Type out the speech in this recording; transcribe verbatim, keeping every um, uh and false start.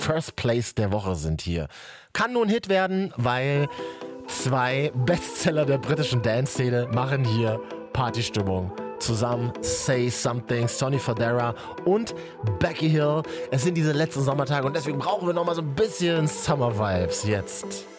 First Place der Woche sind hier. Kann nur ein Hit werden, weil zwei Bestseller der britischen Dance-Szene machen hier Partystimmung. Zusammen Say Something, Sonny Fodera und Becky Hill. Es sind diese letzten Sommertage und deswegen brauchen wir nochmal so ein bisschen Summer Vibes jetzt.